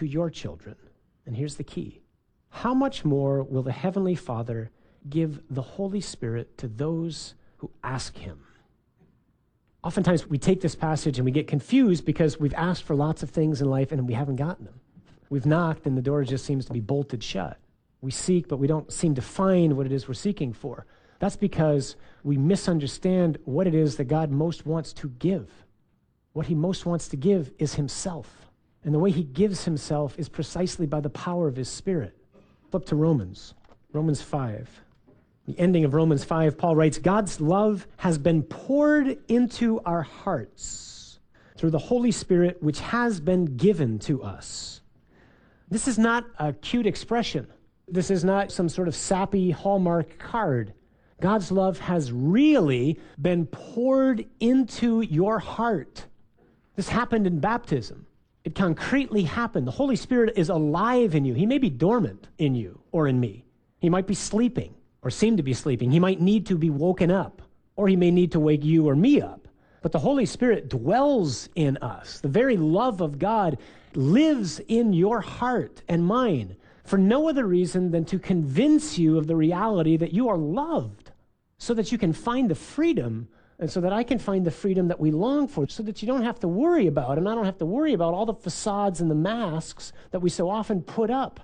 to your children. And here's the key. How much more will the Heavenly Father give the Holy Spirit to those who ask him? Oftentimes we take this passage and we get confused because we've asked for lots of things in life and we haven't gotten them. We've knocked and the door just seems to be bolted shut. We seek, but we don't seem to find what it is we're seeking for. That's because we misunderstand what it is that God most wants to give. What he most wants to give is himself. And the way he gives himself is precisely by the power of his Spirit. Flip to Romans 5. The ending of Romans 5, Paul writes, God's love has been poured into our hearts through the Holy Spirit, which has been given to us. This is not a cute expression. This is not some sort of sappy Hallmark card. God's love has really been poured into your heart. This happened in baptism. It concretely happened. The Holy Spirit is alive in you. He may be dormant in you or in me. He might be sleeping or seem to be sleeping. He might need to be woken up, or he may need to wake you or me up. But the Holy Spirit dwells in us. The very love of God lives in your heart and mine for no other reason than to convince you of the reality that you are loved, so that you can find the freedom, and so that I can find the freedom that we long for, so that you don't have to worry about, and I don't have to worry about all the facades and the masks that we so often put up.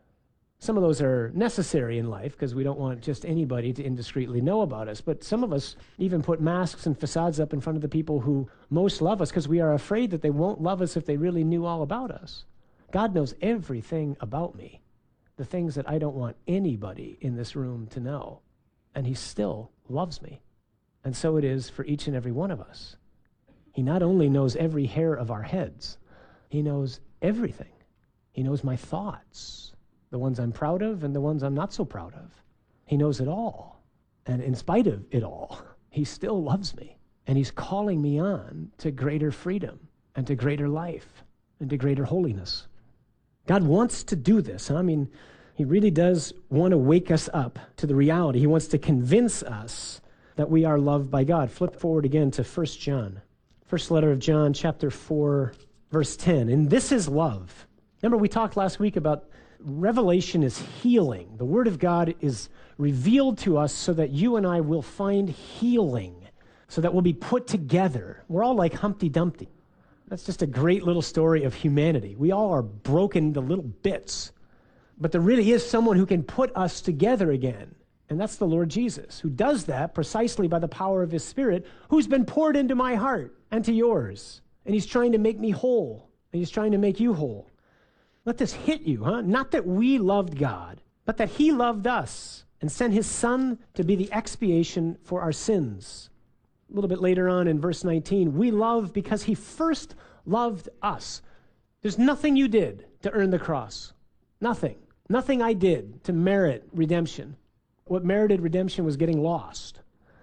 Some of those are necessary in life because we don't want just anybody to indiscreetly know about us. But some of us even put masks and facades up in front of the people who most love us because we are afraid that they won't love us if they really knew all about us. God knows everything about me, the things that I don't want anybody in this room to know. And he still loves me. And so it is for each and every one of us. He not only knows every hair of our heads, he knows everything. He knows my thoughts, the ones I'm proud of and the ones I'm not so proud of. He knows it all. And in spite of it all, he still loves me. And he's calling me on to greater freedom and to greater life and to greater holiness. God wants to do this. I mean, he really does want to wake us up to the reality. He wants to convince us that we are loved by God. Flip forward again to 1 John. First letter of John, chapter 4, verse 10. And this is love. Remember, we talked last week about revelation is healing. The Word of God is revealed to us so that you and I will find healing, so that we'll be put together. We're all like Humpty Dumpty. That's just a great little story of humanity. We all are broken into little bits. But there really is someone who can put us together again. And that's the Lord Jesus, who does that precisely by the power of his Spirit, who's been poured into my heart and to yours. And he's trying to make me whole. And he's trying to make you whole. Let this hit you, huh? Not that we loved God, but that he loved us and sent his Son to be the expiation for our sins. A little bit later on in verse 19, we love because he first loved us. There's nothing you did to earn the cross. Nothing. Nothing I did to merit redemption. What merited redemption was getting lost.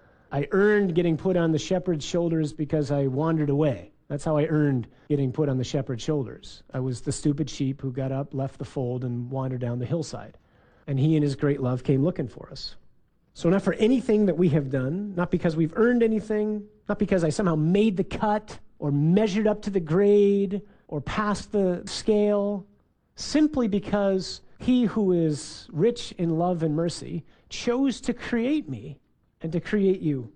I earned getting put on the shepherd's shoulders because I wandered away. That's how I earned getting put on the shepherd's shoulders. I was the stupid sheep who got up, left the fold, and wandered down the hillside. And he in his great love came looking for us. So not for anything that we have done, not because we've earned anything, not because I somehow made the cut or measured up to the grade or passed the scale, simply because he who is rich in love and mercy chose to create me and to create you.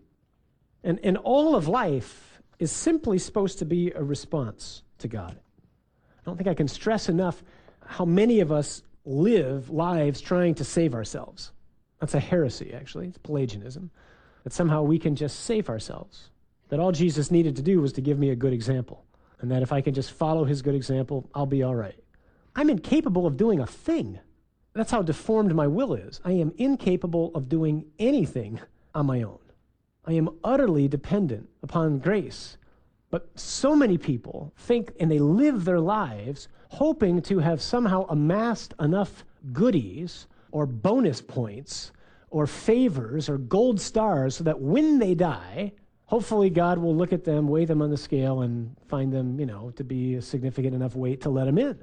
And all of life is simply supposed to be a response to God. I don't think I can stress enough how many of us live lives trying to save ourselves. That's a heresy, actually. It's Pelagianism. That somehow we can just save ourselves. That all Jesus needed to do was to give me a good example. And that if I can just follow his good example, I'll be all right. I'm incapable of doing a thing. That's how deformed my will is. I am incapable of doing anything on my own. I am utterly dependent upon grace. But so many people think and they live their lives hoping to have somehow amassed enough goodies or bonus points or favors or gold stars so that when they die, hopefully God will look at them, weigh them on the scale, and find them, to be a significant enough weight to let them in.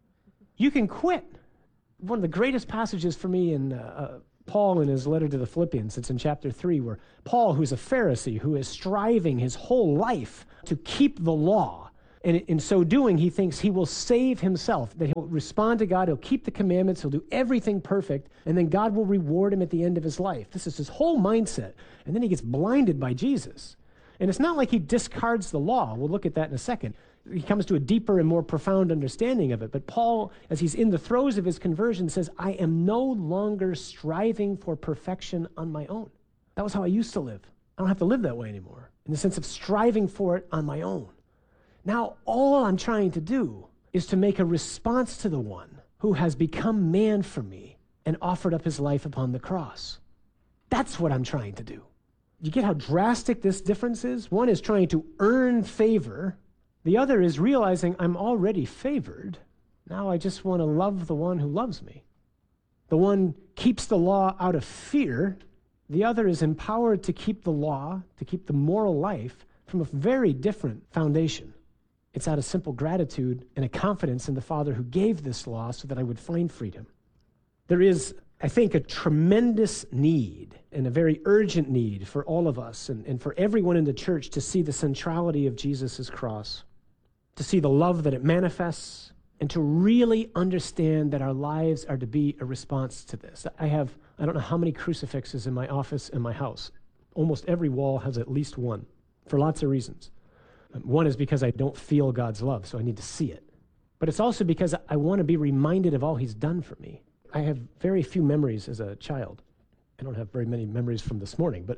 You can quit. One of the greatest passages for me in Paul in his letter to the Philippians, it's in chapter 3, where Paul, who's a Pharisee, who is striving his whole life to keep the law, And in so doing, he thinks he will save himself, that he'll respond to God, he'll keep the commandments, he'll do everything perfect, and then God will reward him at the end of his life. This is his whole mindset. And then he gets blinded by Jesus. And it's not like he discards the law. We'll look at that in a second. He comes to a deeper and more profound understanding of it. But Paul, as he's in the throes of his conversion, says, I am no longer striving for perfection on my own. That was how I used to live. I don't have to live that way anymore, in the sense of striving for it on my own. Now, all I'm trying to do is to make a response to the one who has become man for me and offered up his life upon the cross. That's what I'm trying to do. You get how drastic this difference is? One is trying to earn favor. The other is realizing I'm already favored. Now I just want to love the one who loves me. The one keeps the law out of fear. The other is empowered to keep the law, to keep the moral life from a very different foundation. It's out of simple gratitude and a confidence in the Father who gave this law so that I would find freedom. There is, I think, a tremendous need and a very urgent need for all of us and for everyone in the church to see the centrality of Jesus' cross, to see the love that it manifests, and to really understand that our lives are to be a response to this. I don't know how many crucifixes in my office and my house. Almost every wall has at least one, for lots of reasons. One is because I don't feel God's love, so I need to see it. But it's also because I want to be reminded of all he's done for me. I have very few memories as a child. I don't have very many memories from this morning, but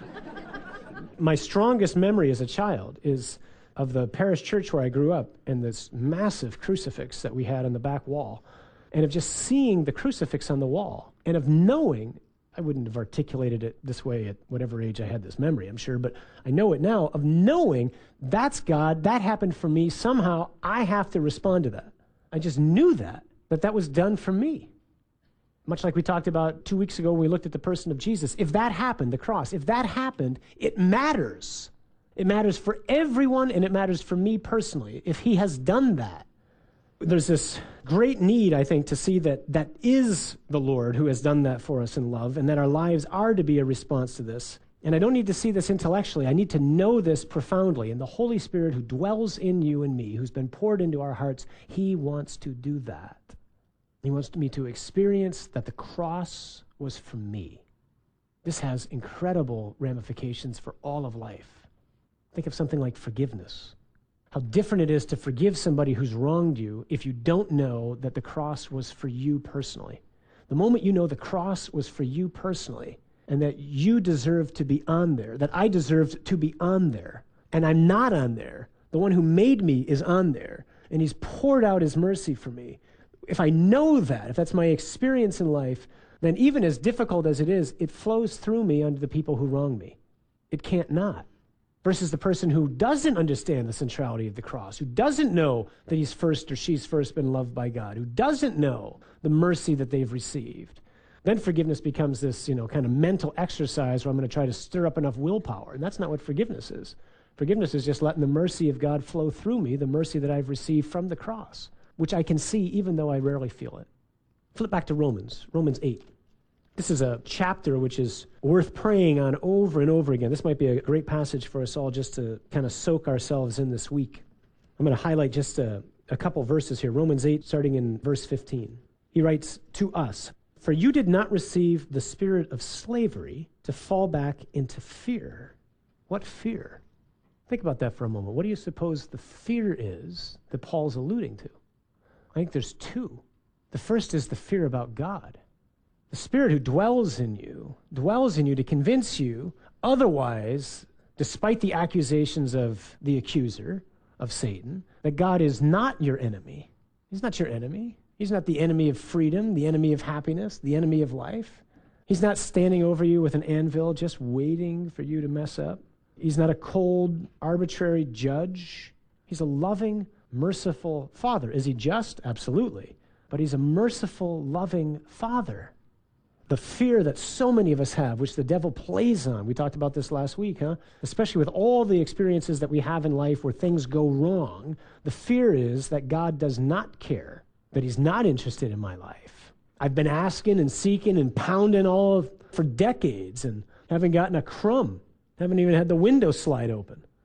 my strongest memory as a child is of the parish church where I grew up and this massive crucifix that we had on the back wall, and of just seeing the crucifix on the wall, and of knowing, I wouldn't have articulated it this way at whatever age I had this memory, I'm sure, but I know it now, of knowing that's God, that happened for me, somehow I have to respond to that. I just knew that was done for me. Much like we talked about 2 weeks ago when we looked at the person of Jesus. If that happened, the cross, if that happened, it matters. It matters for everyone, and it matters for me personally. If he has done that, there's this great need, I think, to see that that is the Lord who has done that for us in love, and that our lives are to be a response to this. And I don't need to see this intellectually. I need to know this profoundly. And the Holy Spirit who dwells in you and me, who's been poured into our hearts, he wants to do that. He wants me to experience that the cross was for me. This has incredible ramifications for all of life. Think of something like forgiveness. How different it is to forgive somebody who's wronged you if you don't know that the cross was for you personally. The moment you know the cross was for you personally, and that you deserve to be on there, that I deserved to be on there, and I'm not on there. The one who made me is on there, and he's poured out his mercy for me. If I know that, if that's my experience in life, then even as difficult as it is, it flows through me onto the people who wrong me. It can't not. Versus the person who doesn't understand the centrality of the cross, who doesn't know that he's first or she's first been loved by God, who doesn't know the mercy that they've received. Then forgiveness becomes this, kind of mental exercise where I'm going to try to stir up enough willpower. And that's not what forgiveness is. Forgiveness is just letting the mercy of God flow through me, the mercy that I've received from the cross, which I can see even though I rarely feel it. Flip back to Romans 8. This is a chapter which is worth praying on over and over again. This might be a great passage for us all just to kind of soak ourselves in this week. I'm going to highlight just a couple verses here. Romans 8, starting in verse 15. He writes, "To us, for you did not receive the spirit of slavery to fall back into fear." What fear? Think about that for a moment. What do you suppose the fear is that Paul's alluding to? I think there's two. The first is the fear about God. The Spirit who dwells in you to convince you otherwise, despite the accusations of the accuser, of Satan, that God is not your enemy. He's not your enemy. He's not the enemy of freedom, the enemy of happiness, the enemy of life. He's not standing over you with an anvil just waiting for you to mess up. He's not a cold, arbitrary judge. He's a loving, merciful Father. Is he just? Absolutely. But he's a merciful, loving Father. The fear that so many of us have, which the devil plays on. We talked about this last week, especially with all the experiences that we have in life where things go wrong. The fear is that God does not care, that he's not interested in my life. I've been asking and seeking and pounding for decades and haven't gotten a crumb. Haven't even had the window slide open.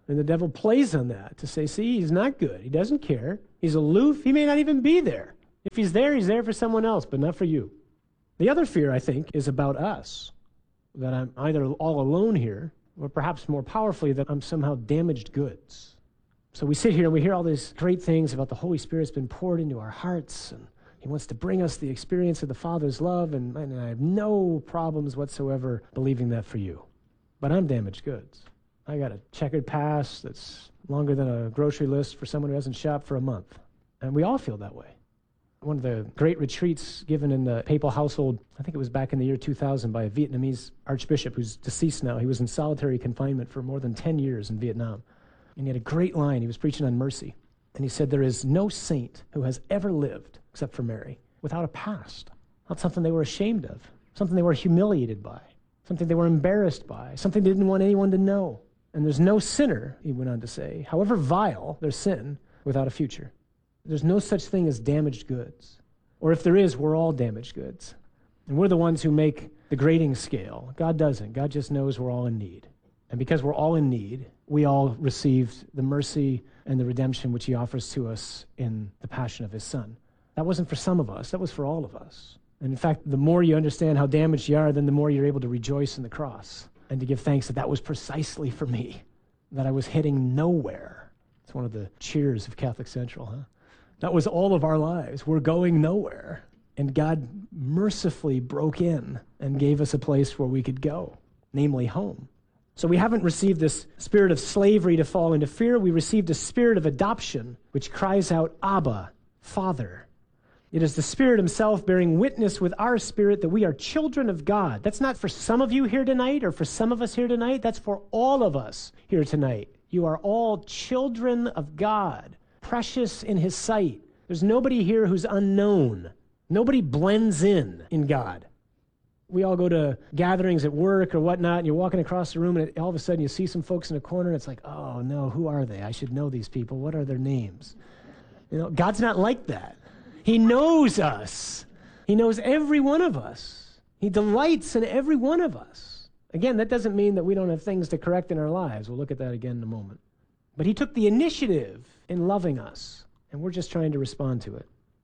And the devil plays on that to say, see, he's not good. He doesn't care. He's aloof. He may not even be there. If he's there for someone else, but not for you. The other fear, I think, is about us, that I'm either all alone here, or perhaps more powerfully, that I'm somehow damaged goods. So we sit here and we hear all these great things about the Holy Spirit's been poured into our hearts, and he wants to bring us the experience of the Father's love, and I have no problems whatsoever believing that for you. But I'm damaged goods. I got a checkered past that's longer than a grocery list for someone who hasn't shopped for a month. And we all feel that way. One of the great retreats given in the papal household, I think it was back in the year 2000, by a Vietnamese archbishop who's deceased now. He was in solitary confinement for more than 10 years in Vietnam. And he had a great line. He was preaching on mercy. And he said, there is no saint who has ever lived, except for Mary, without a past. Not something they were ashamed of, something they were humiliated by, something they were embarrassed by, something they didn't want anyone to know. And there's no sinner, he went on to say, however vile their sin, without a future. There's no such thing as damaged goods. Or if there is, we're all damaged goods. And we're the ones who make the grading scale. God doesn't. God just knows we're all in need. And because we're all in need, we all received the mercy and the redemption which he offers to us in the passion of his Son. That wasn't for some of us. That was for all of us. And in fact, the more you understand how damaged you are, then the more you're able to rejoice in the cross and to give thanks that that was precisely for me, that I was heading nowhere. It's one of the cheers of Catholic Central, huh? That was all of our lives. We're going nowhere. And God mercifully broke in and gave us a place where we could go, namely home. So we haven't received this spirit of slavery to fall into fear. We received a spirit of adoption, which cries out, Abba, Father. It is the Spirit himself bearing witness with our spirit that we are children of God. That's not for some of you here tonight or for some of us here tonight. That's for all of us here tonight. You are all children of God, precious in his sight. There's nobody here who's unknown. Nobody blends in God. We all go to gatherings at work or whatnot, and you're walking across the room, and all of a sudden you see some folks in a corner, and it's like, oh no, who are they? I should know these people. What are their names? You know, God's not like that. He knows us. He knows every one of us. He delights in every one of us. Again, that doesn't mean that we don't have things to correct in our lives. We'll look at that again in a moment. But he took the initiative in loving us, and we're just trying to respond to it.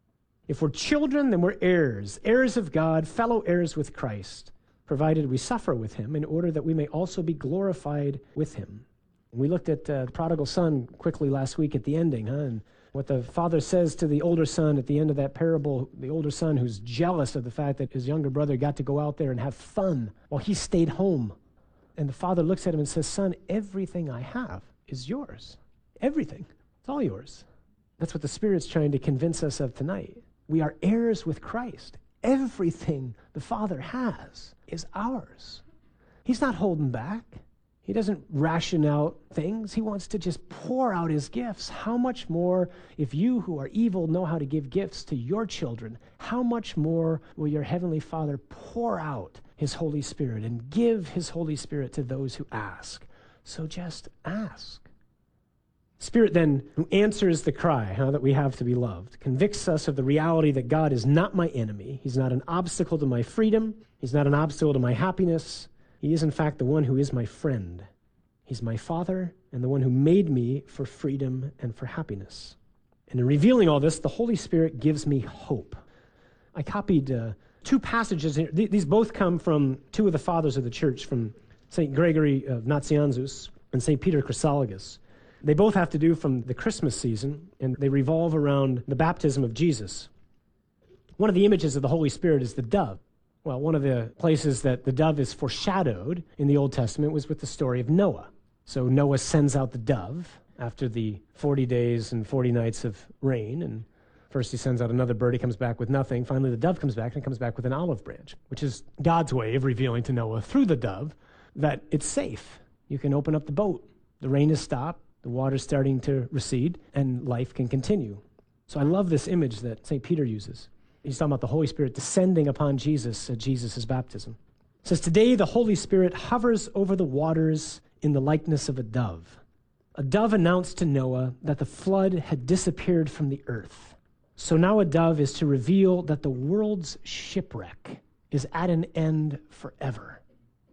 If we're children, then we're heirs, heirs of God, fellow heirs with Christ, provided we suffer with him in order that we may also be glorified with him. We looked at the prodigal son quickly last week at the ending, and what the father says to the older son at the end of that parable, the older son who's jealous of the fact that his younger brother got to go out there and have fun while he stayed home. And the father looks at him and says, son, everything I have is yours. Everything. It's all yours. That's what the Spirit's trying to convince us of tonight. We are heirs with Christ. Everything the Father has is ours. He's not holding back. He doesn't ration out things. He wants to just pour out his gifts. How much more, if you who are evil know how to give gifts to your children, how much more will your Heavenly Father pour out his Holy Spirit and give his Holy Spirit to those who ask? So just ask. Spirit then, who answers the cry that we have to be loved, convicts us of the reality that God is not my enemy. He's not an obstacle to my freedom. He's not an obstacle to my happiness. He is, in fact, the one who is my friend. He's my Father and the one who made me for freedom and for happiness. And in revealing all this, the Holy Spirit gives me hope. I copied two passages here. These both come from two of the fathers of the church, from St. Gregory of Nazianzus and St. Peter Chrysologus. They both have to do from the Christmas season, and they revolve around the baptism of Jesus. One of the images of the Holy Spirit is the dove. Well, one of the places that the dove is foreshadowed in the Old Testament was with the story of Noah. So Noah sends out the dove after the 40 days and 40 nights of rain, and first he sends out another bird, he comes back with nothing. Finally, the dove comes back, and it comes back with an olive branch, which is God's way of revealing to Noah through the dove that it's safe. You can open up the boat. The rain has stopped. The water's starting to recede, and life can continue. So I love this image that St. Peter uses. He's talking about the Holy Spirit descending upon Jesus at Jesus' baptism. It says, today the Holy Spirit hovers over the waters in the likeness of a dove. A dove announced to Noah that the flood had disappeared from the earth. So now a dove is to reveal that the world's shipwreck is at an end forever.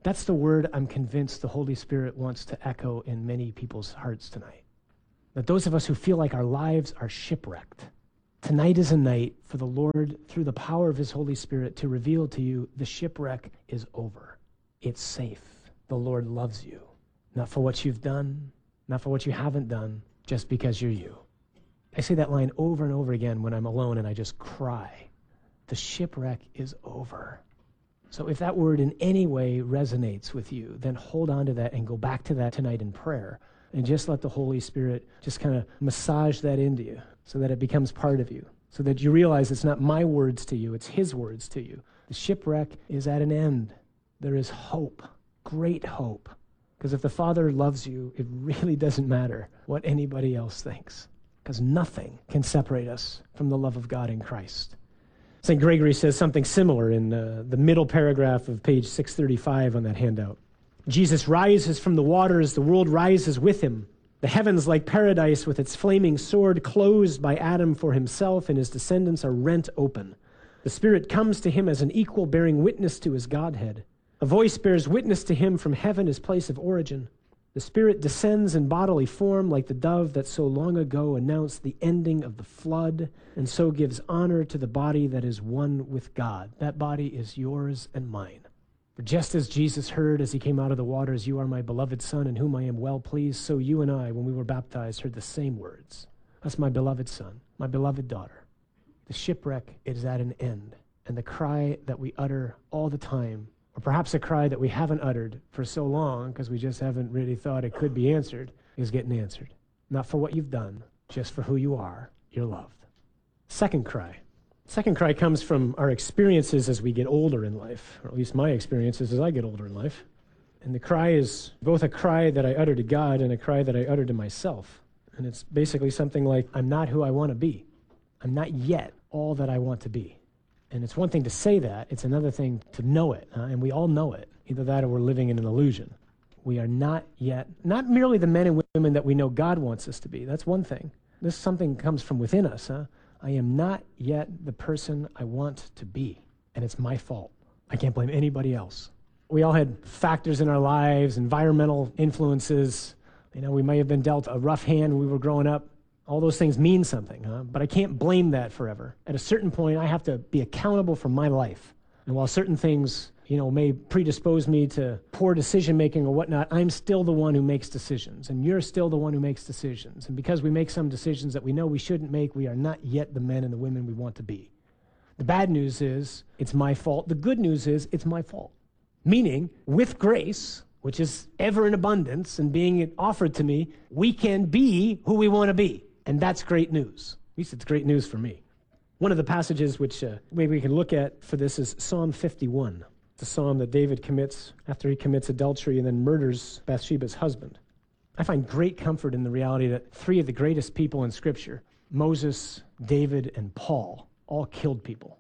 That's the word I'm convinced the Holy Spirit wants to echo in many people's hearts tonight. That those of us who feel like our lives are shipwrecked, tonight is a night for the Lord, through the power of his Holy Spirit, to reveal to you the shipwreck is over. It's safe. The Lord loves you. Not for what you've done, not for what you haven't done, just because you're you. I say that line over and over again when I'm alone and I just cry. The shipwreck is over. So if that word in any way resonates with you, then hold on to that and go back to that tonight in prayer. And just let the Holy Spirit just kind of massage that into you so that it becomes part of you, so that you realize it's not my words to you, it's his words to you. The shipwreck is at an end. There is hope, great hope. Because if the Father loves you, it really doesn't matter what anybody else thinks, because nothing can separate us from the love of God in Christ. St. Gregory says something similar in the middle paragraph of page 635 on that handout. Jesus rises from the waters, the world rises with him. The heavens, like paradise with its flaming sword closed by Adam for himself and his descendants, are rent open. The Spirit comes to him as an equal, bearing witness to his Godhead. A voice bears witness to him from heaven, his place of origin. The Spirit descends in bodily form like the dove that so long ago announced the ending of the flood, and so gives honor to the body that is one with God. That body is yours and mine. For just as Jesus heard as he came out of the waters, "You are my beloved Son, in whom I am well pleased," so you and I, when we were baptized, heard the same words. That's my beloved son, my beloved daughter. The shipwreck is at an end, and the cry that we utter all the time, or perhaps a cry that we haven't uttered for so long because we just haven't really thought it could be answered, is getting answered. Not for what you've done, just for who you are. You're loved. Second cry. Second cry comes from our experiences as we get older in life, or at least my experiences as I get older in life. And the cry is both a cry that I utter to God and a cry that I utter to myself. And it's basically something like, I'm not who I want to be. I'm not yet all that I want to be. And it's one thing to say that, it's another thing to know it, and we all know it. Either that or we're living in an illusion. We are not yet, not merely the men and women that we know God wants us to be. That's one thing. This something comes from within us. I am not yet the person I want to be, and it's my fault. I can't blame anybody else. We all had factors in our lives, environmental influences. We may have been dealt a rough hand when we were growing up. All those things mean something, but I can't blame that forever. At a certain point, I have to be accountable for my life. And while certain things, may predispose me to poor decision-making or whatnot, I'm still the one who makes decisions, and you're still the one who makes decisions. And because we make some decisions that we know we shouldn't make, we are not yet the men and the women we want to be. The bad news is, it's my fault. The good news is, it's my fault. Meaning, with grace, which is ever in abundance and being offered to me, we can be who we want to be. And that's great news. At least it's great news for me. One of the passages which maybe we can look at for this is Psalm 51. It's a psalm that David commits after he commits adultery and then murders Bathsheba's husband. I find great comfort in the reality that three of the greatest people in Scripture, Moses, David, and Paul, all killed people.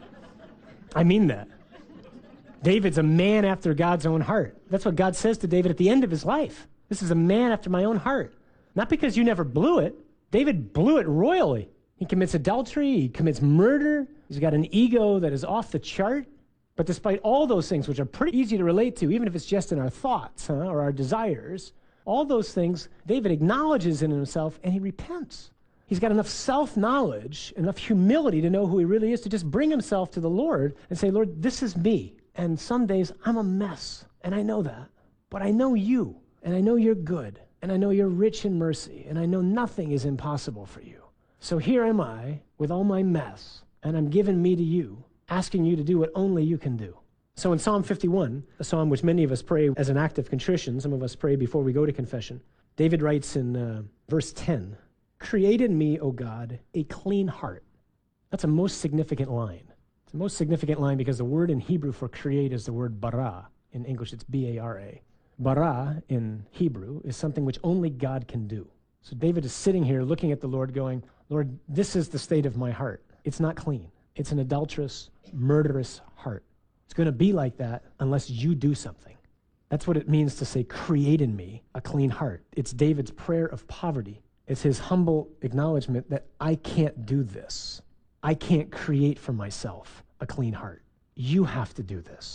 I mean that. David's a man after God's own heart. That's what God says to David at the end of his life. This is a man after my own heart. Not because you never blew it. David blew it royally. He commits adultery, he commits murder, he's got an ego that is off the chart. But despite all those things, which are pretty easy to relate to, even if it's just in our thoughts or our desires, all those things David acknowledges in himself and he repents. He's got enough self-knowledge, enough humility to know who he really is, to just bring himself to the Lord and say, Lord, this is me. And some days I'm a mess, and I know that. But I know you, and I know you're good, and I know you're rich in mercy, and I know nothing is impossible for you. So here am I with all my mess, and I'm giving me to you, asking you to do what only you can do. So in Psalm 51, a psalm which many of us pray as an act of contrition, some of us pray before we go to confession, David writes in verse 10, "Create in me, O God, a clean heart." That's a most significant line. It's the most significant line because the word in Hebrew for create is the word bara. In English, it's B-A-R-A. Bara in Hebrew is something which only God can do. So David is sitting here looking at the Lord going, Lord, this is the state of my heart. It's not clean. It's an adulterous, murderous heart. It's going to be like that unless you do something. That's what it means to say, create in me a clean heart. It's David's prayer of poverty. It's his humble acknowledgement that I can't do this. I can't create for myself a clean heart. You have to do this.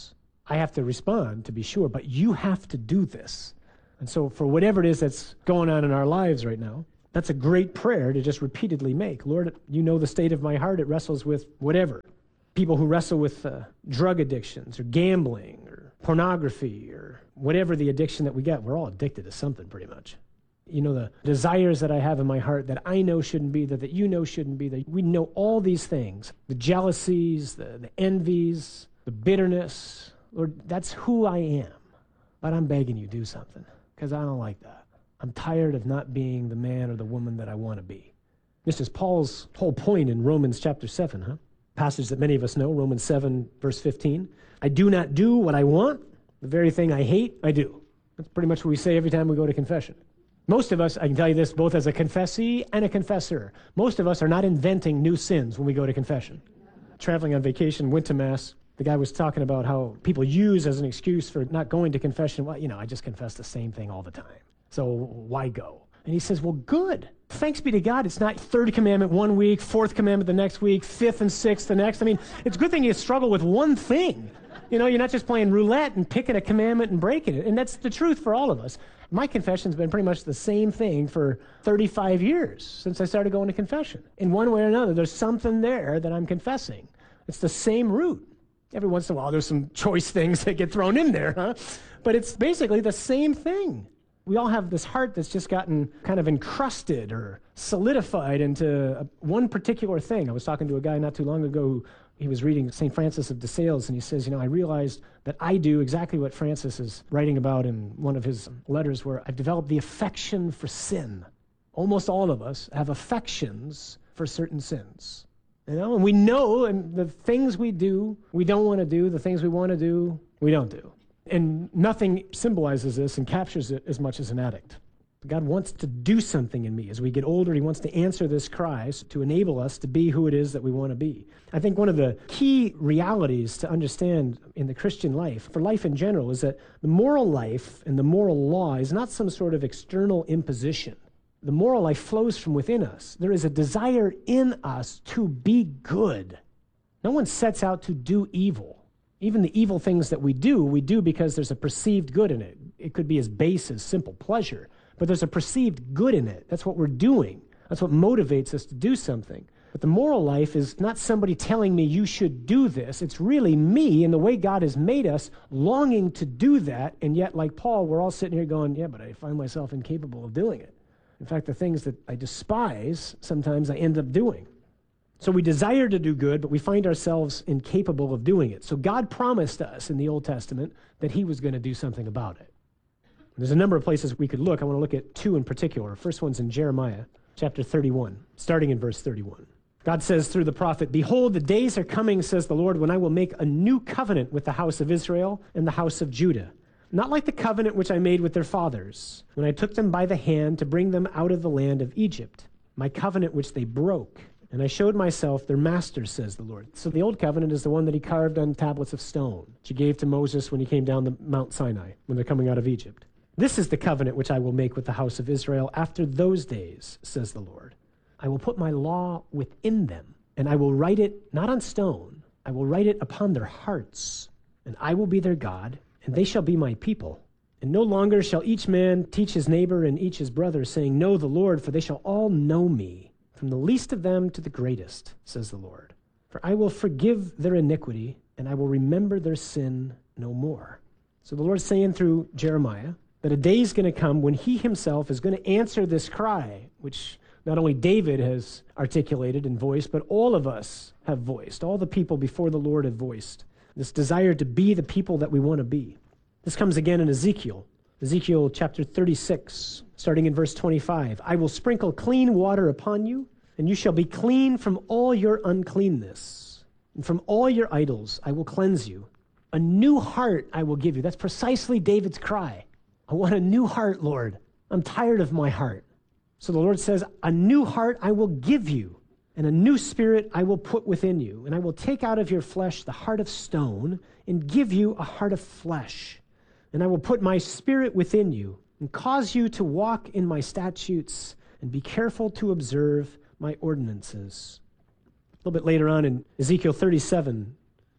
I have to respond, to be sure, but you have to do this. And so for whatever it is that's going on in our lives right now, that's a great prayer to just repeatedly make. Lord, you know the state of my heart. It wrestles with whatever. People who wrestle with drug addictions or gambling or pornography or whatever the addiction that we get, we're all addicted to something pretty much. You know, the desires that I have in my heart that I know shouldn't be there, that you know shouldn't be there. We know all these things, the jealousies, the envies, the bitterness. Lord, that's who I am. But I'm begging you, do something, because I don't like that. I'm tired of not being the man or the woman that I want to be. This is Paul's whole point in Romans chapter 7, passage that many of us know, Romans 7, verse 15. I do not do what I want. The very thing I hate, I do. That's pretty much what we say every time we go to confession. Most of us, I can tell you this, both as a confessee and a confessor, most of us are not inventing new sins when we go to confession. Traveling on vacation, went to Mass. The guy was talking about how people use as an excuse for not going to confession, well, I just confess the same thing all the time. So why go? And he says, well, good. Thanks be to God. It's not third commandment one week, fourth commandment the next week, fifth and sixth the next. I mean, it's a good thing you struggle with one thing. You're not just playing roulette and picking a commandment and breaking it. And that's the truth for all of us. My confession's been pretty much the same thing for 35 years since I started going to confession. In one way or another, there's something there that I'm confessing. It's the same root. Every once in a while, there's some choice things that get thrown in there, But it's basically the same thing. We all have this heart that's just gotten kind of encrusted or solidified into one particular thing. I was talking to a guy not too long ago who he was reading St. Francis of de Sales, and he says, I realized that I do exactly what Francis is writing about in one of his letters, where I've developed the affection for sin. Almost all of us have affections for certain sins. And we know, and the things we do, we don't want to do, the things we want to do, we don't do. And nothing symbolizes this and captures it as much as an addict. God wants to do something in me. As we get older, he wants to answer this cry to enable us to be who it is that we want to be. I think one of the key realities to understand in the Christian life, for life in general, is that the moral life and the moral law is not some sort of external imposition. The moral life flows from within us. There is a desire in us to be good. No one sets out to do evil. Even the evil things that we do because there's a perceived good in it. It could be as base as simple pleasure, but there's a perceived good in it. That's what we're doing. That's what motivates us to do something. But the moral life is not somebody telling me you should do this. It's really me and the way God has made us longing to do that, and yet, like Paul, we're all sitting here going, yeah, but I find myself incapable of doing it. In fact, the things that I despise, sometimes I end up doing. So we desire to do good, but we find ourselves incapable of doing it. So God promised us in the Old Testament that he was going to do something about it. There's a number of places we could look. I want to look at two in particular. First one's in Jeremiah chapter 31, starting in verse 31. God says through the prophet, "Behold, the days are coming, says the Lord, when I will make a new covenant with the house of Israel and the house of Judah. Not like the covenant which I made with their fathers, when I took them by the hand to bring them out of the land of Egypt, my covenant which they broke. And I showed myself their master, says the Lord." So the old covenant is the one that he carved on tablets of stone, which he gave to Moses when he came down the Mount Sinai, when they're coming out of Egypt. "This is the covenant which I will make with the house of Israel after those days, says the Lord. I will put my law within them, and I will write it not on stone, I will write it upon their hearts, and I will be their God, and they shall be my people. And no longer shall each man teach his neighbor and each his brother, saying, Know the Lord, for they shall all know me, from the least of them to the greatest, says the Lord. For I will forgive their iniquity, and I will remember their sin no more." So the Lord's saying through Jeremiah that a day is going to come when he himself is going to answer this cry, which not only David has articulated and voiced, but all of us have voiced. All the people before the Lord have voiced this desire to be the people that we want to be. This comes again in Ezekiel chapter 36, starting in verse 25. "I will sprinkle clean water upon you, and you shall be clean from all your uncleanness. And from all your idols I will cleanse you. A new heart I will give you." That's precisely David's cry. I want a new heart, Lord. I'm tired of my heart. So the Lord says, a new heart I will give you, and a new spirit I will put within you. And I will take out of your flesh the heart of stone and give you a heart of flesh. And I will put my spirit within you and cause you to walk in my statutes and be careful to observe my ordinances. A little bit later on in Ezekiel 37,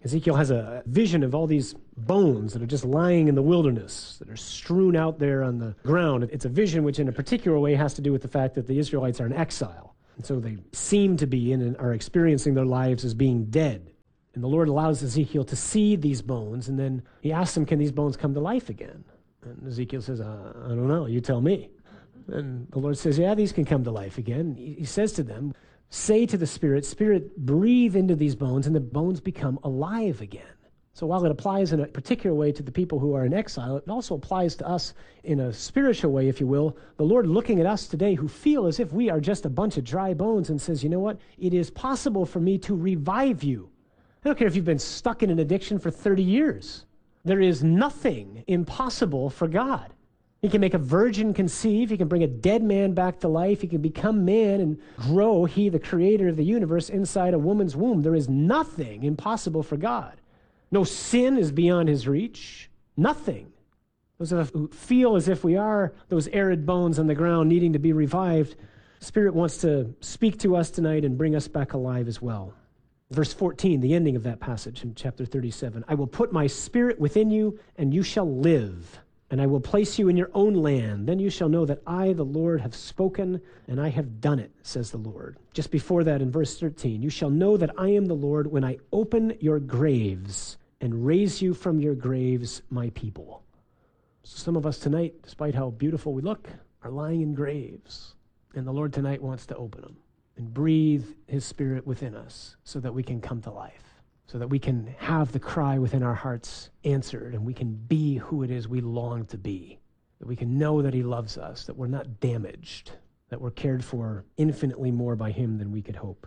Ezekiel has a vision of all these bones that are just lying in the wilderness, that are strewn out there on the ground. It's a vision which in a particular way has to do with the fact that the Israelites are in exile. And so they seem to be and are experiencing their lives as being dead. And the Lord allows Ezekiel to see these bones, and then he asks him, can these bones come to life again? And Ezekiel says, I don't know, you tell me. And the Lord says, yeah, these can come to life again. He says to them, say to the Spirit, Spirit, breathe into these bones, and the bones become alive again. So while it applies in a particular way to the people who are in exile, it also applies to us in a spiritual way, if you will. The Lord looking at us today who feel as if we are just a bunch of dry bones and says, you know what? It is possible for me to revive you. I don't care if you've been stuck in an addiction for 30 years. There is nothing impossible for God. He can make a virgin conceive. He can bring a dead man back to life. He can become man and grow, he, the creator of the universe, inside a woman's womb. There is nothing impossible for God. No sin is beyond his reach. Nothing. Those of us who feel as if we are those arid bones on the ground needing to be revived, the Spirit wants to speak to us tonight and bring us back alive as well. Verse 14, the ending of that passage in chapter 37. I will put my Spirit within you, and you shall live. And I will place you in your own land. Then you shall know that I, the Lord, have spoken, and I have done it, says the Lord. Just before that, in verse 13, you shall know that I am the Lord when I open your graves and raise you from your graves, my people. So some of us tonight, despite how beautiful we look, are lying in graves. And the Lord tonight wants to open them and breathe his Spirit within us so that we can come to life, so that we can have the cry within our hearts answered, and we can be who it is we long to be, that we can know that he loves us, that we're not damaged, that we're cared for infinitely more by him than we could hope.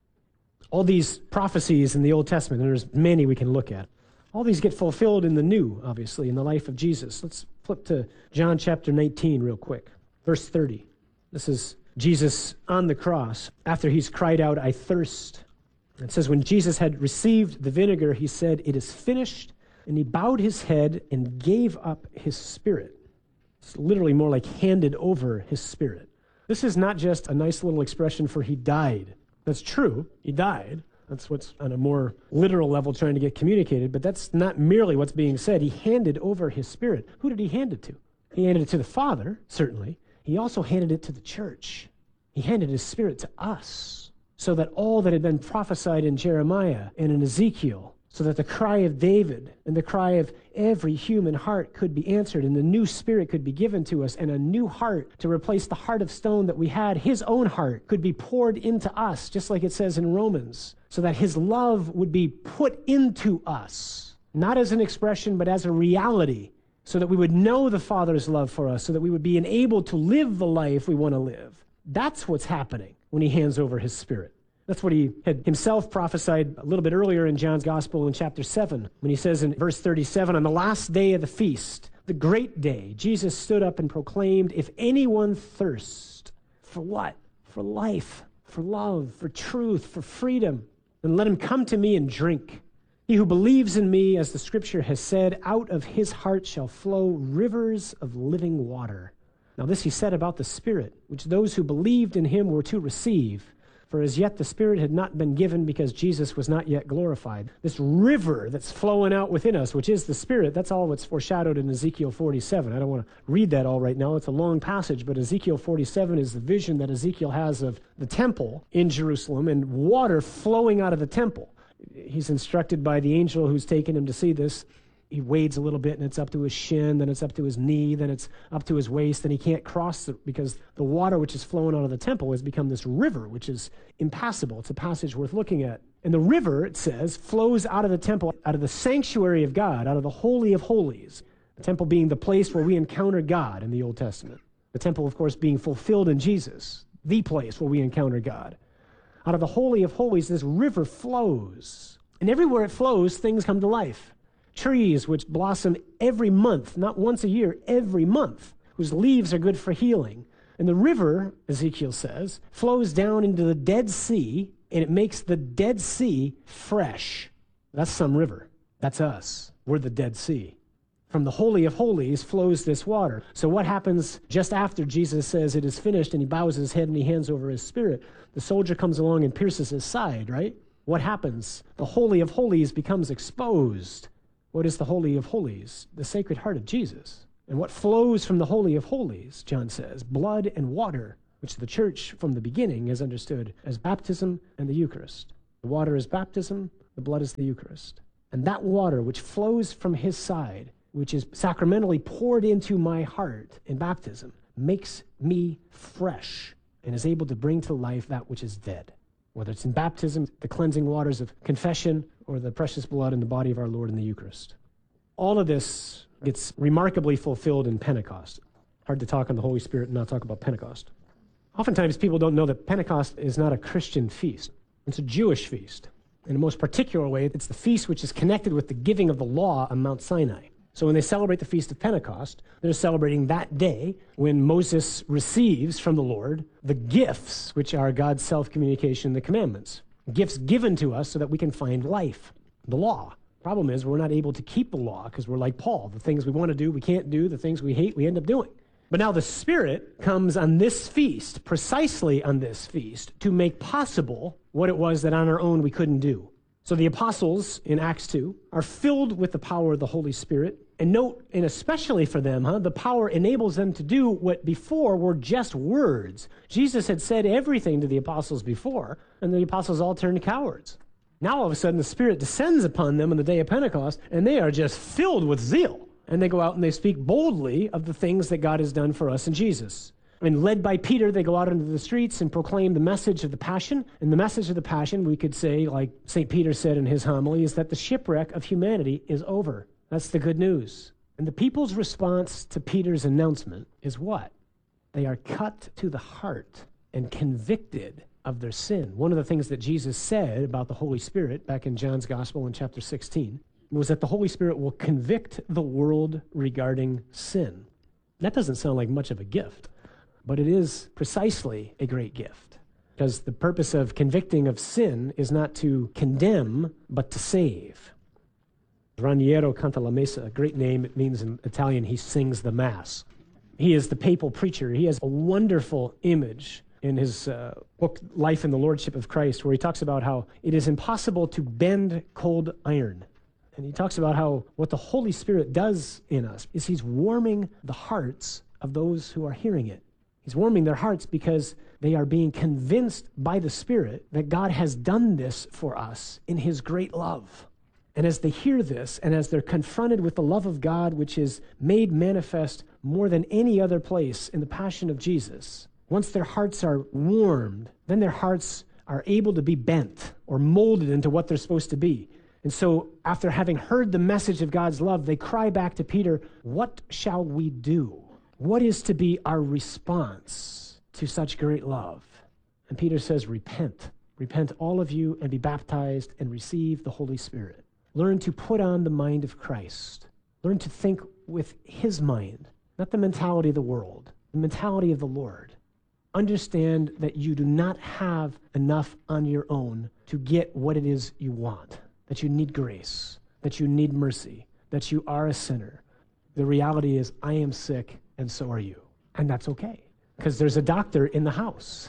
All these prophecies in the Old Testament, and there's many we can look at, all these get fulfilled in the new, obviously, in the life of Jesus. Let's flip to John chapter 19 real quick, verse 30. This is Jesus on the cross after he's cried out, I thirst. It says, when Jesus had received the vinegar, he said, it is finished, and he bowed his head and gave up his spirit. It's literally more like handed over his spirit. This is not just a nice little expression for he died. That's true, he died. That's what's on a more literal level trying to get communicated, but that's not merely what's being said. He handed over his spirit. Who did he hand it to? He handed it to the Father, certainly. He also handed it to the church. He handed his spirit to us, so that all that had been prophesied in Jeremiah and in Ezekiel, so that the cry of David and the cry of every human heart could be answered, and the new spirit could be given to us, and a new heart to replace the heart of stone that we had, his own heart, could be poured into us, just like it says in Romans, so that his love would be put into us, not as an expression, but as a reality, so that we would know the Father's love for us, so that we would be enabled to live the life we want to live. That's what's happening when he hands over his spirit. That's what he had himself prophesied a little bit earlier in John's Gospel in chapter 7, when he says in verse 37, on the last day of the feast, the great day, Jesus stood up and proclaimed, if anyone thirst, for what? For life, for love, for truth, for freedom, then let him come to me and drink. He who believes in me, as the scripture has said, out of his heart shall flow rivers of living water. Now this he said about the Spirit, which those who believed in him were to receive. For as yet the Spirit had not been given because Jesus was not yet glorified. This river that's flowing out within us, which is the Spirit, that's all what's foreshadowed in Ezekiel 47. I don't want to read that all right now. It's a long passage, but Ezekiel 47 is the vision that Ezekiel has of the temple in Jerusalem and water flowing out of the temple. He's instructed by the angel who's taken him to see this. He wades a little bit, and it's up to his shin, then it's up to his knee, then it's up to his waist, and he can't cross it because the water which is flowing out of the temple has become this river, which is impassable. It's a passage worth looking at. And the river, it says, flows out of the temple, out of the sanctuary of God, out of the Holy of Holies, the temple being the place where we encounter God in the Old Testament. The temple, of course, being fulfilled in Jesus, the place where we encounter God. Out of the Holy of Holies, this river flows. And everywhere it flows, things come to life. Trees which blossom every month, not once a year, every month, whose leaves are good for healing. And the river, Ezekiel says, flows down into the Dead Sea, and it makes the Dead Sea fresh. That's some river. That's us. We're the Dead Sea. From the Holy of Holies flows this water. So what happens just after Jesus says it is finished, and he bows his head and he hands over his spirit? The soldier comes along and pierces his side, right? what happens? The Holy of Holies becomes exposed. What is the Holy of Holies? The Sacred Heart of Jesus. And what flows from the Holy of Holies, John says, blood and water, which the church from the beginning has understood as baptism and the Eucharist. The water is baptism, the blood is the Eucharist. And that water which flows from his side, which is sacramentally poured into my heart in baptism, makes me fresh and is able to bring to life that which is dead. Whether it's in baptism, the cleansing waters of confession, or the precious blood in the body of our Lord in the Eucharist. All of this gets remarkably fulfilled in Pentecost. Hard to talk on the Holy Spirit and not talk about Pentecost. Oftentimes people don't know that Pentecost is not a Christian feast. It's a Jewish feast. In a most particular way, it's the feast which is connected with the giving of the law on Mount Sinai. So when they celebrate the Feast of Pentecost, they're celebrating that day when Moses receives from the Lord the gifts, which are God's self-communication, the commandments. Gifts given to us so that we can find life, the law. Problem is, we're not able to keep the law because we're like Paul. The things we want to do, we can't do. The things we hate, we end up doing. But now the Spirit comes on this feast, precisely on this feast, to make possible what it was that on our own we couldn't do. So the apostles in Acts 2 are filled with the power of the Holy Spirit. And note, and especially for them, the power enables them to do what before were just words. Jesus had said everything to the apostles before, and the apostles all turned cowards. Now all of a sudden the Spirit descends upon them on the day of Pentecost, and they are just filled with zeal. And they go out and they speak boldly of the things that God has done for us in Jesus. And led by Peter, they go out into the streets and proclaim the message of the Passion. And the message of the Passion, we could say, like St. Peter said in his homily, is that the shipwreck of humanity is over. That's the good news. And the people's response to Peter's announcement is what? They are cut to the heart and convicted of their sin. One of the things that Jesus said about the Holy Spirit back in John's Gospel in chapter 16 was that the Holy Spirit will convict the world regarding sin. That doesn't sound like much of a gift, but it is precisely a great gift, because the purpose of convicting of sin is not to condemn, but to save. Raniero canta la messa, a great name. It means in Italian, he sings the Mass. He is the papal preacher. He has a wonderful image in his book, Life in the Lordship of Christ, where he talks about how it is impossible to bend cold iron. And he talks about how what the Holy Spirit does in us is he's warming the hearts of those who are hearing it. He's warming their hearts because they are being convinced by the Spirit that God has done this for us in his great love. And as they hear this, and as they're confronted with the love of God, which is made manifest more than any other place in the Passion of Jesus, once their hearts are warmed, then their hearts are able to be bent or molded into what they're supposed to be. And so after having heard the message of God's love, they cry back to Peter, "What shall we do? What is to be our response to such great love?" And Peter says, "Repent. Repent, all of you, and be baptized and receive the Holy Spirit." Learn to put on the mind of Christ. Learn to think with his mind, not the mentality of the world, the mentality of the Lord. Understand that you do not have enough on your own to get what it is you want, that you need grace, that you need mercy, that you are a sinner. The reality is, I am sick, and so are you. And that's okay, because there's a doctor in the house.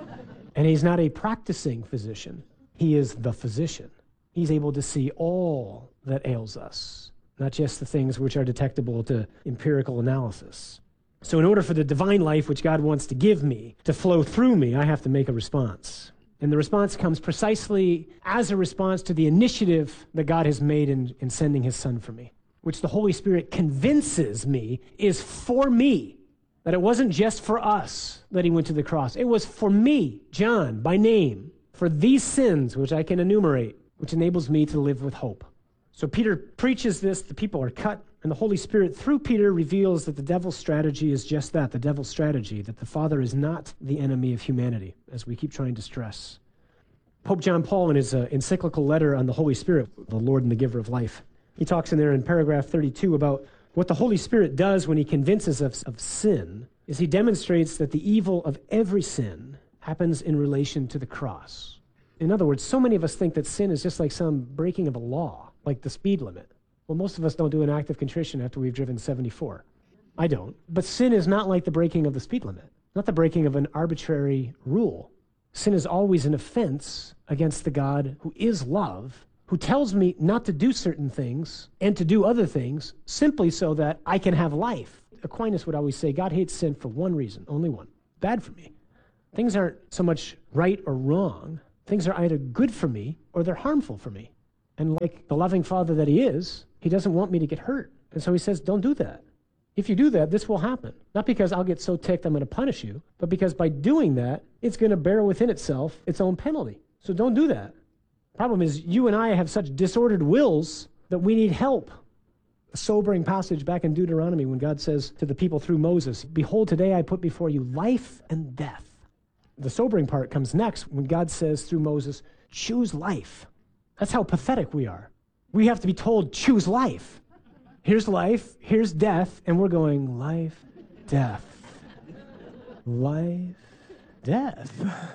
And he's not a practicing physician. He is the physician. He's able to see all that ails us, not just the things which are detectable to empirical analysis. So in order for the divine life which God wants to give me to flow through me, I have to make a response. And the response comes precisely as a response to the initiative that God has made in sending his Son for me, which the Holy Spirit convinces me is for me, that it wasn't just for us that he went to the cross. It was for me, John, by name, for these sins which I can enumerate, which enables me to live with hope. So Peter preaches this, the people are cut, and the Holy Spirit, through Peter, reveals that the devil's strategy is just that, the devil's strategy, that the Father is not the enemy of humanity, as we keep trying to stress. Pope John Paul, in his encyclical letter on the Holy Spirit, the Lord and the giver of life, he talks in there in paragraph 32 about what the Holy Spirit does when he convinces us of sin, is he demonstrates that the evil of every sin happens in relation to the cross. In other words, so many of us think that sin is just like some breaking of a law, like the speed limit. Well, most of us don't do an act of contrition after we've driven 74. I don't. But sin is not like the breaking of the speed limit, not the breaking of an arbitrary rule. Sin is always an offense against the God who is love, who tells me not to do certain things and to do other things simply so that I can have life. Aquinas would always say, God hates sin for one reason, only one: bad for me. Things aren't so much right or wrong. Things are either good for me or they're harmful for me. And like the loving Father that he is, he doesn't want me to get hurt. And so he says, don't do that. If you do that, this will happen. Not because I'll get so ticked I'm going to punish you, but because by doing that, it's going to bear within itself its own penalty. So don't do that. Problem is, you and I have such disordered wills that we need help. A sobering passage back in Deuteronomy when God says to the people through Moses, behold, today I put before you life and death. The sobering part comes next when God says through Moses, choose life. That's how pathetic we are. We have to be told, choose life. Here's life, here's death, and we're going, life, death. Life, death.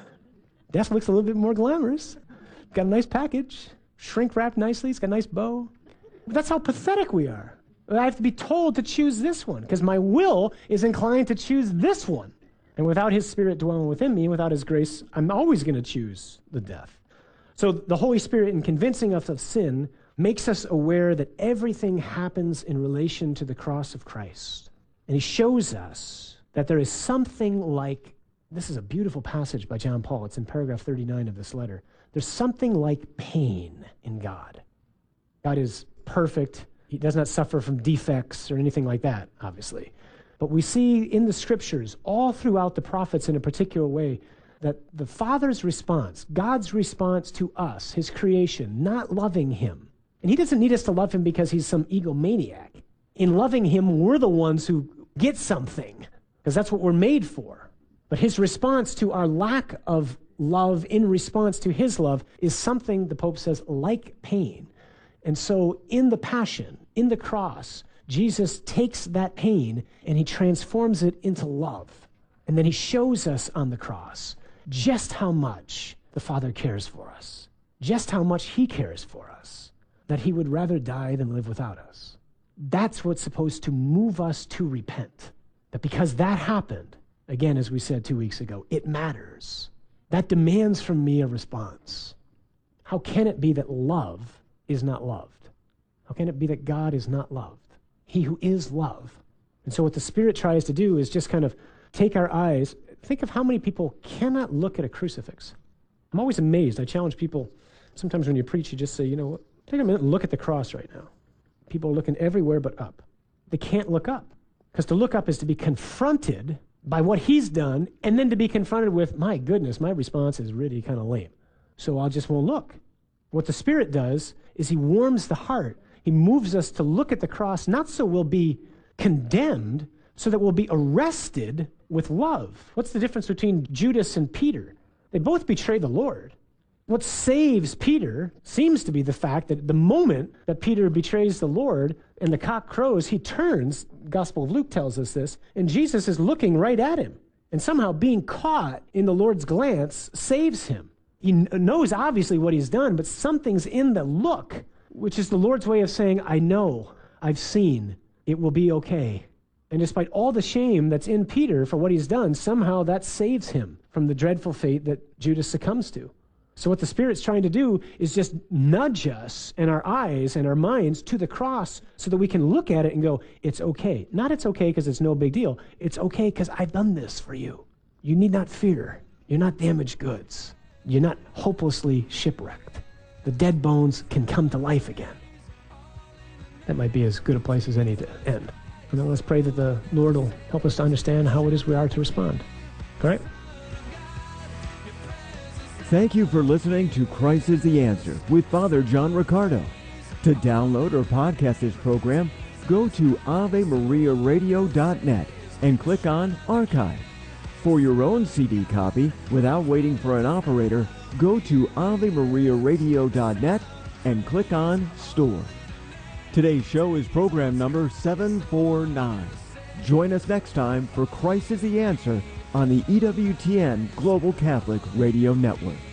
Death looks a little bit more glamorous. Got a nice package, shrink wrapped nicely, it's got a nice bow. But that's how pathetic we are. I have to be told to choose this one because my will is inclined to choose this one. And without his Spirit dwelling within me, without his grace, I'm always going to choose the death. So the Holy Spirit, in convincing us of sin, makes us aware that everything happens in relation to the cross of Christ. And he shows us that there is something like, this is a beautiful passage by John Paul. It's in paragraph 39 of this letter. There's something like pain in God. God is perfect. He does not suffer from defects or anything like that, obviously. But we see in the scriptures, all throughout the prophets in a particular way, that the Father's response, God's response to us, his creation, not loving him. And he doesn't need us to love him because he's some egomaniac. In loving him, we're the ones who get something, because that's what we're made for. But his response to our lack of love in response to his love is something, the Pope says, like pain. And so in the Passion, in the cross, Jesus takes that pain and he transforms it into love. And then he shows us on the cross just how much the Father cares for us, just how much he cares for us, that he would rather die than live without us. That's what's supposed to move us to repent. That because that happened, again, as we said 2 weeks ago, it matters. That demands from me a response. How can it be that love is not loved? How can it be that God is not loved? He who is love. And so what the Spirit tries to do is just kind of take our eyes. Think of how many people cannot look at a crucifix. I'm always amazed. I challenge people. Sometimes when you preach, you just say, you know what? Take a minute and look at the cross right now. People are looking everywhere but up. They can't look up. Because to look up is to be confronted by what he's done, and then to be confronted with, my goodness, my response is really kind of lame. So I just won't look. What the Spirit does is he warms the heart. He moves us to look at the cross, not so we'll be condemned, so that we'll be arrested with love. What's the difference between Judas and Peter? They both betray the Lord. What saves Peter seems to be the fact that the moment that Peter betrays the Lord and the cock crows, he turns, Gospel of Luke tells us this, and Jesus is looking right at him. And somehow being caught in the Lord's glance saves him. He knows obviously what he's done, but something's in the look, which is the Lord's way of saying, I know, I've seen, it will be okay. And despite all the shame that's in Peter for what he's done, somehow that saves him from the dreadful fate that Judas succumbs to. So what the Spirit's trying to do is just nudge us and our eyes and our minds to the cross so that we can look at it and go, it's okay. Not it's okay because it's no big deal. It's okay because I've done this for you. You need not fear. You're not damaged goods. You're not hopelessly shipwrecked. The dead bones can come to life again. That might be as good a place as any to end. And then let's pray that the Lord will help us to understand how it is we are to respond. All right? Thank you for listening to Christ is the Answer with Father John Riccardo. To download or podcast this program, go to AveMariaRadio.net and click on Archive. For your own CD copy, without waiting for an operator, go to AveMariaRadio.net and click on Store. Today's show is program number 749. Join us next time for Christ is the Answer on the EWTN Global Catholic Radio Network.